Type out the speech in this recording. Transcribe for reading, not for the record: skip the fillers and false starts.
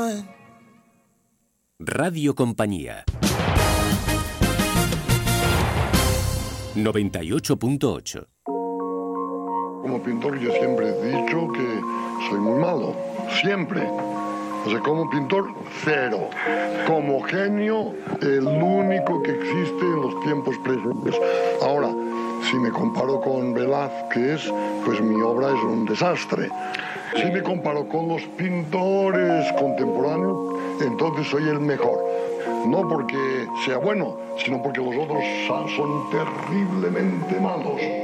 one. Radio Compañía 98.8. Como pintor yo siempre he dicho que soy muy malo, siempre. O sea, como pintor, cero. Como genio, el único que existe en los tiempos presentes. Ahora, si me comparo con Velázquez, pues mi obra es un desastre. Si me comparo con los pintores contemporáneos, entonces soy el mejor. No porque sea bueno, sino porque los otros son terriblemente malos.